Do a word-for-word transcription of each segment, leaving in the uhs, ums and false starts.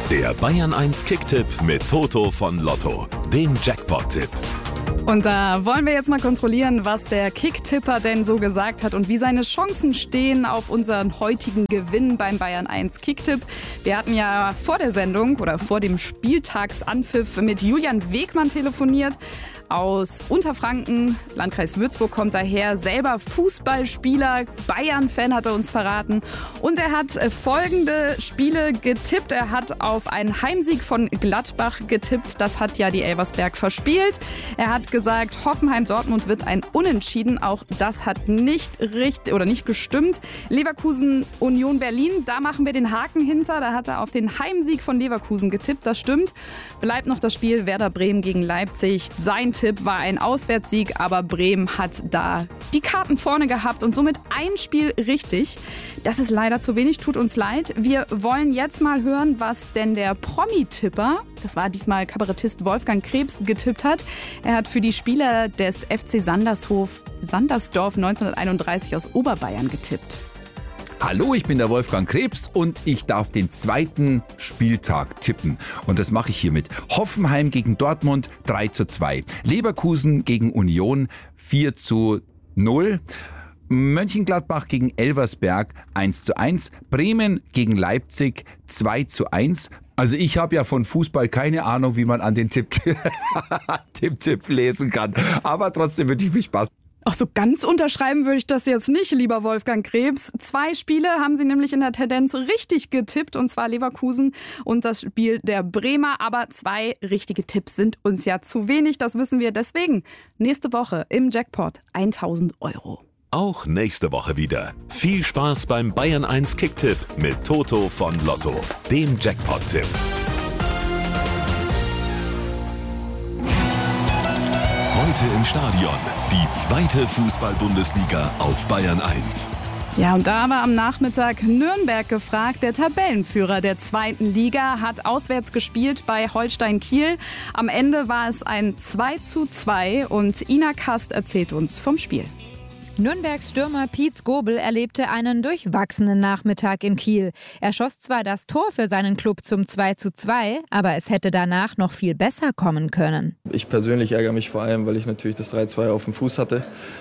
Der Bayern eins Kicktipp mit Toto von Lotto, dem Jackpot-Tipp. Und da wollen wir jetzt mal kontrollieren, was der Kicktipper denn so gesagt hat und wie seine Chancen stehen auf unseren heutigen Gewinn beim Bayern eins Kicktipp. Wir hatten ja vor der Sendung oder vor dem Spieltagsanpfiff mit Julian Wegmann telefoniert. Aus Unterfranken, Landkreis Würzburg kommt er her, selber Fußballspieler, Bayern-Fan hat er uns verraten. Und er hat folgende Spiele getippt. Er hat auf einen Heimsieg von Gladbach getippt. Das hat ja die Elversberg verspielt. Er hat gesagt, Hoffenheim-Dortmund wird ein Unentschieden. Auch das hat nicht richtig oder nicht gestimmt. Leverkusen-Union Berlin, da machen wir den Haken hinter. Da hat er auf den Heimsieg von Leverkusen getippt. Das stimmt. Bleibt noch das Spiel Werder Bremen gegen Leipzig. Sein Tipp war ein Auswärtssieg, aber Bremen hat da die Karten vorne gehabt und somit ein Spiel richtig. Das ist leider zu wenig, tut uns leid. Wir wollen jetzt mal hören, was denn der Promi-Tipper, das war diesmal Kabarettist Wolfgang Krebs, getippt hat. Er hat für die Spieler des F C Sandershof, Sandersdorf neunzehnhunderteinunddreißig aus Oberbayern getippt. Hallo, ich bin der Wolfgang Krebs und ich darf den zweiten Spieltag tippen. Und das mache ich hiermit. Hoffenheim gegen Dortmund drei zu zwei. Leverkusen gegen Union vier zu null. Mönchengladbach gegen Elversberg eins zu eins. Bremen gegen Leipzig zwei zu eins. Also ich habe ja von Fußball keine Ahnung, wie man an den Tipp, Tipp, Tipp lesen kann. Aber trotzdem wünsche ich viel Spaß. Ach, so ganz unterschreiben würde ich das jetzt nicht, lieber Wolfgang Krebs. Zwei Spiele haben Sie nämlich in der Tendenz richtig getippt, und zwar Leverkusen und das Spiel der Bremer. Aber zwei richtige Tipps sind uns ja zu wenig, das wissen wir. Deswegen nächste Woche im Jackpot tausend Euro. Auch nächste Woche wieder. Viel Spaß beim Bayern eins Kicktipp mit Toto von Lotto, dem Jackpot-Tipp. Heute im Stadion die zweite Fußball-Bundesliga auf Bayern eins. Ja, und da war am Nachmittag Nürnberg gefragt. Der Tabellenführer der zweiten Liga hat auswärts gespielt bei Holstein Kiel. Am Ende war es ein zwei zu zwei und Ina Kast erzählt uns vom Spiel. Nürnbergs Stürmer Pietz Gobel erlebte einen durchwachsenen Nachmittag in Kiel. Er schoss zwar das Tor für seinen Klub zum zwei zu zwei, aber es hätte danach noch viel besser kommen können. Ich persönlich ärgere mich vor allem, weil ich natürlich das drei zwei auf dem Fuß hatte.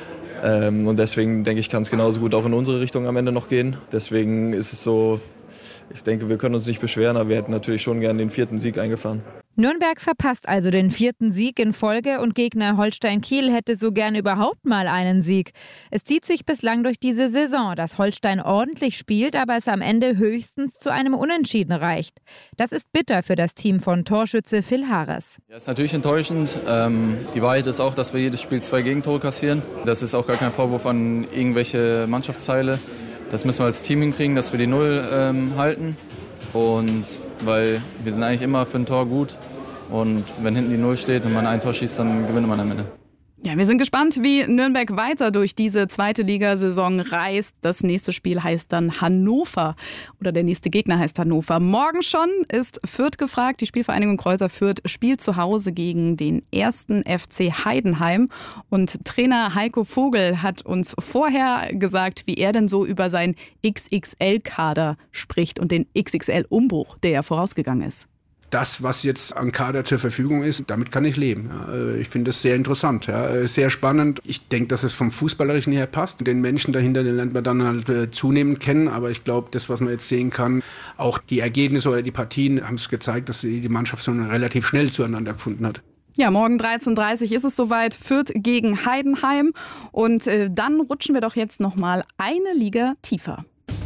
Ähm, und deswegen denke ich, kann es genauso gut auch in unsere Richtung am Ende noch gehen. Deswegen ist es so, ich denke, wir können uns nicht beschweren, aber wir hätten natürlich schon gern den vierten Sieg eingefahren. Nürnberg verpasst also den vierten Sieg in Folge und Gegner Holstein Kiel hätte so gern überhaupt mal einen Sieg. Es zieht sich bislang durch diese Saison, dass Holstein ordentlich spielt, aber es am Ende höchstens zu einem Unentschieden reicht. Das ist bitter für das Team von Torschütze Phil Harris. Ja, ist natürlich enttäuschend. Ähm, die Wahrheit ist auch, dass wir jedes Spiel zwei Gegentore kassieren. Das ist auch gar kein Vorwurf an irgendwelche Mannschaftsteile. Das müssen wir als Team hinkriegen, dass wir die Null ähm, halten. Und weil wir sind eigentlich immer für ein Tor gut. Und wenn hinten die Null steht und man ein Tor schießt, dann gewinnt man am Ende. Ja, wir sind gespannt, wie Nürnberg weiter durch diese zweite Ligasaison reist. Das nächste Spiel heißt dann Hannover oder der nächste Gegner heißt Hannover. Morgen schon ist Fürth gefragt. Die Spielvereinigung Kräuter Fürth spielt zu Hause gegen den ersten F C Heidenheim. Und Trainer Heiko Vogel hat uns vorher gesagt, wie er denn so über seinen X X L-Kader spricht und den X X L-Umbruch, der ja vorausgegangen ist. Das, was jetzt an Kader zur Verfügung ist, damit kann ich leben. Ich finde es sehr interessant, sehr spannend. Ich denke, dass es vom Fußballerischen her passt. Den Menschen dahinter, den lernt man dann halt zunehmend kennen. Aber ich glaube, das, was man jetzt sehen kann, auch die Ergebnisse oder die Partien haben es gezeigt, dass die Mannschaft so relativ schnell zueinander gefunden hat. Ja, morgen dreizehn Uhr dreißig ist es soweit. Fürth gegen Heidenheim. Und äh, dann rutschen wir doch jetzt noch mal eine Liga tiefer.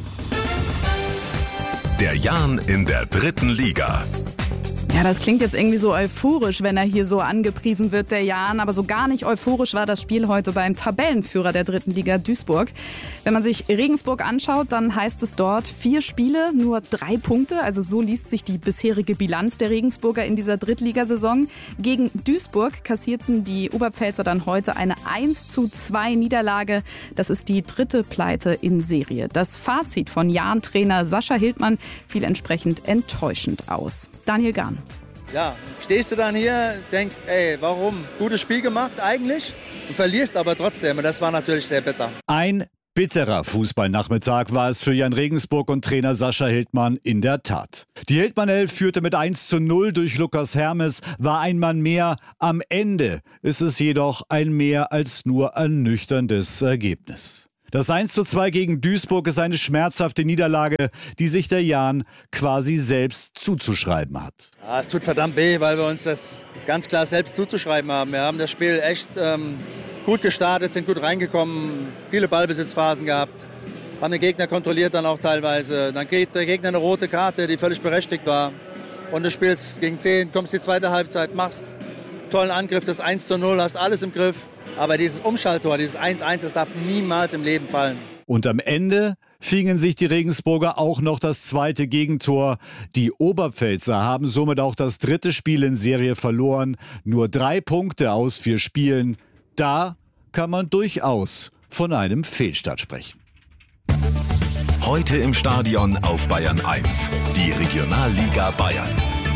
Der Jan in der dritten Liga. Ja, das klingt jetzt irgendwie so euphorisch, wenn er hier so angepriesen wird, der Jan. Aber so gar nicht euphorisch war das Spiel heute beim Tabellenführer der dritten Liga, Duisburg. Wenn man sich Regensburg anschaut, dann heißt es dort vier Spiele, nur drei Punkte. Also so liest sich die bisherige Bilanz der Regensburger in dieser Drittligasaison. Gegen Duisburg kassierten die Oberpfälzer dann heute eine eins zu zwei Niederlage. Das ist die dritte Pleite in Serie. Das Fazit von Jan-Trainer Sascha Hildmann fiel entsprechend enttäuschend aus. Daniel Gahn. Ja, stehst du dann hier, denkst, ey, warum? Gutes Spiel gemacht eigentlich und verlierst aber trotzdem. Und das war natürlich sehr bitter. Ein Bitterer Fußballnachmittag war es für Jan Regensburg und Trainer Sascha Hildmann in der Tat. Die Hildmann-Elf führte mit eins zu null durch Lukas Hermes, war ein Mann mehr. Am Ende ist es jedoch ein mehr als nur ernüchterndes Ergebnis. Das eins zu zwei gegen Duisburg ist eine schmerzhafte Niederlage, die sich der Jan quasi selbst zuzuschreiben hat. Ja, es tut verdammt weh, weil wir uns das ganz klar selbst zuzuschreiben haben. Wir haben das Spiel echt ähm, gut gestartet, sind gut reingekommen, viele Ballbesitzphasen gehabt, haben den Gegner kontrolliert dann auch teilweise. Dann kriegt der Gegner eine rote Karte, die völlig berechtigt war. Und du spielst gegen zehn, kommst die zweite Halbzeit, machst tollen Angriff, das eins zu null, hast alles im Griff. Aber dieses Umschalttor, dieses eins eins, das darf niemals im Leben fallen. Und am Ende fingen sich die Regensburger auch noch das zweite Gegentor. Die Oberpfälzer haben somit auch das dritte Spiel in Serie verloren. Nur drei Punkte aus vier Spielen. Da kann man durchaus von einem Fehlstart sprechen. Heute im Stadion auf Bayern eins. Die Regionalliga Bayern.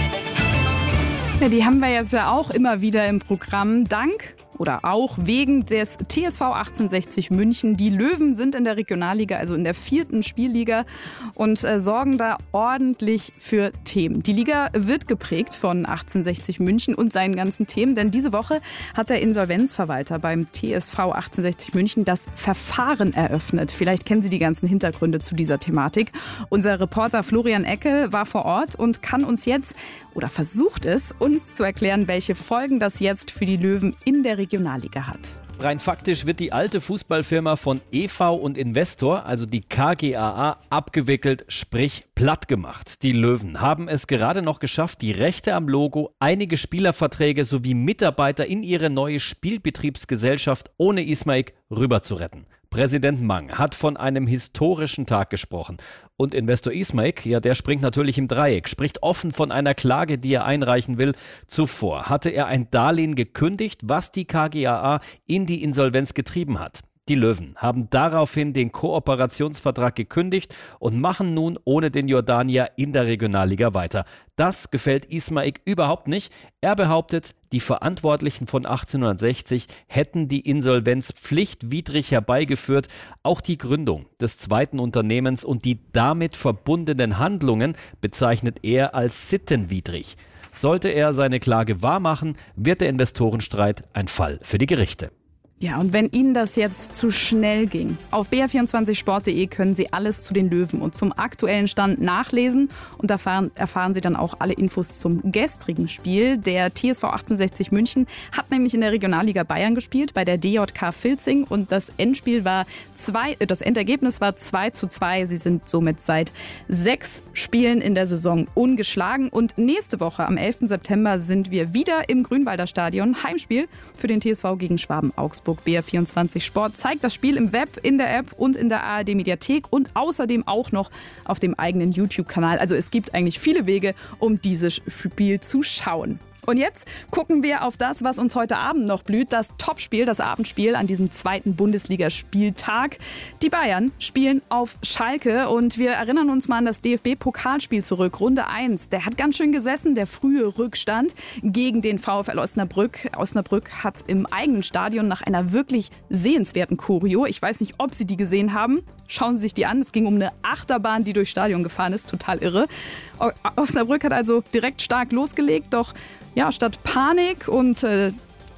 Ja, die haben wir jetzt ja auch immer wieder im Programm. Dank oder auch wegen des T S V achtzehnhundertsechzig München. Die Löwen sind in der Regionalliga, also in der vierten Spielliga und äh, sorgen da ordentlich für Themen. Die Liga wird geprägt von achtzehnhundertsechzig München und seinen ganzen Themen, denn diese Woche hat der Insolvenzverwalter beim T S V achtzehnhundertsechzig München das Verfahren eröffnet. Vielleicht kennen Sie die ganzen Hintergründe zu dieser Thematik. Unser Reporter Florian Eckel war vor Ort und kann uns jetzt oder versucht es, uns zu erklären, welche Folgen das jetzt für die Löwen in der Regionalliga hat. Rein faktisch wird die alte Fußballfirma von E V und Investor, also die K G A A, abgewickelt, sprich platt gemacht. Die Löwen haben es gerade noch geschafft, die Rechte am Logo, einige Spielerverträge sowie Mitarbeiter in ihre neue Spielbetriebsgesellschaft ohne Ismaik rüber zu retten. Präsident Mang hat von einem historischen Tag gesprochen. Und Investor Ismaik, ja, der springt natürlich im Dreieck, spricht offen von einer Klage, die er einreichen will. Zuvor hatte er ein Darlehen gekündigt, was die K G A A in die Insolvenz getrieben hat. Die Löwen haben daraufhin den Kooperationsvertrag gekündigt und machen nun ohne den Jordanier in der Regionalliga weiter. Das gefällt Ismaik überhaupt nicht. Er behauptet, die Verantwortlichen von achtzehnhundertsechzig hätten die Insolvenz pflichtwidrig herbeigeführt. Auch die Gründung des zweiten Unternehmens und die damit verbundenen Handlungen bezeichnet er als sittenwidrig. Sollte er seine Klage wahrmachen, wird der Investorenstreit ein Fall für die Gerichte. Ja, und wenn Ihnen das jetzt zu schnell ging, auf b r vierundzwanzig sport punkt de können Sie alles zu den Löwen und zum aktuellen Stand nachlesen und erfahren, erfahren Sie dann auch alle Infos zum gestrigen Spiel. Der T S V achtzehnhundertsechzig München hat nämlich in der Regionalliga Bayern gespielt, bei der D J K Vilzing, und das Endspiel war zwei, das Endergebnis war zwei zu zwei. Sie sind somit seit sechs Spielen in der Saison ungeschlagen und nächste Woche am elften September sind wir wieder im Grünwalder Stadion. Heimspiel für den T S V gegen Schwaben Augsburg. B R vierundzwanzig Sport zeigt das Spiel im Web, in der App und in der A R D-Mediathek und außerdem auch noch auf dem eigenen YouTube-Kanal. Also es gibt eigentlich viele Wege, um dieses Spiel zu schauen. Und jetzt gucken wir auf das, was uns heute Abend noch blüht. Das Topspiel, das Abendspiel an diesem zweiten Bundesligaspieltag. Die Bayern spielen auf Schalke und wir erinnern uns mal an das D F B-Pokalspiel zurück. Runde eins. Der hat ganz schön gesessen, der frühe Rückstand gegen den VfL Osnabrück. Osnabrück hat im eigenen Stadion nach einer wirklich sehenswerten Choreo, ich weiß nicht, ob Sie die gesehen haben, schauen Sie sich die an. Es ging um eine Achterbahn, die durchs Stadion gefahren ist. Total irre. Osnabrück hat also direkt stark losgelegt, doch ja, statt Panik und äh,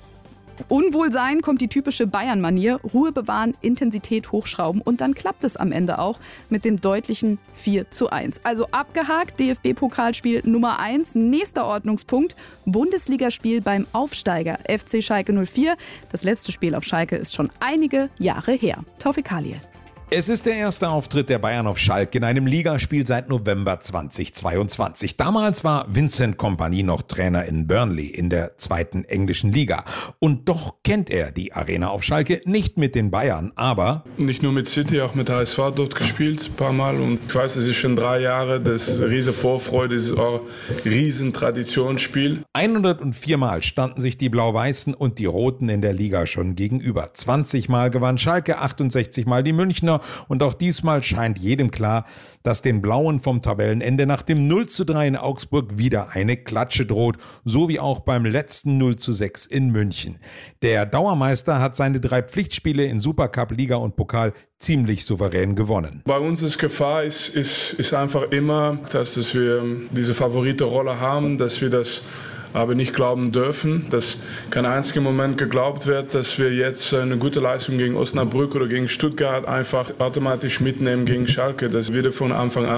Unwohlsein kommt die typische Bayern-Manier. Ruhe bewahren, Intensität hochschrauben und dann klappt es am Ende auch mit dem deutlichen vier zu eins. Also abgehakt, D F B-Pokalspiel Nummer eins. Nächster Ordnungspunkt, Bundesligaspiel beim Aufsteiger F C Schalke null vier. Das letzte Spiel auf Schalke ist schon einige Jahre her. Taufik Khalil. Es ist der erste Auftritt der Bayern auf Schalke in einem Ligaspiel seit November zweitausendzweiundzwanzig. Damals war Vincent Kompany noch Trainer in Burnley in der zweiten englischen Liga. Und doch kennt er die Arena auf Schalke nicht mit den Bayern, aber... Nicht nur mit City, auch mit H S V dort gespielt, ein paar Mal. Und ich weiß, es ist schon drei Jahre, das ist riesen Vorfreude, das ist auch ein riesen Traditionsspiel. hundertvier Mal standen sich die Blau-Weißen und die Roten in der Liga schon gegenüber. zwanzig Mal gewann Schalke, achtundsechzig Mal die Münchner Liga. Und auch diesmal scheint jedem klar, dass den Blauen vom Tabellenende nach dem null zu drei in Augsburg wieder eine Klatsche droht, so wie auch beim letzten null zu sechs in München. Der Dauermeister hat seine drei Pflichtspiele in Supercup, Liga und Pokal ziemlich souverän gewonnen. Bei uns ist Gefahr ist, ist, ist einfach immer, dass, dass wir diese Favoritenrolle haben, dass wir das aber nicht glauben dürfen, dass kein einziger Moment geglaubt wird, dass wir jetzt eine gute Leistung gegen Osnabrück oder gegen Stuttgart einfach automatisch mitnehmen gegen Schalke. Das wird von Anfang an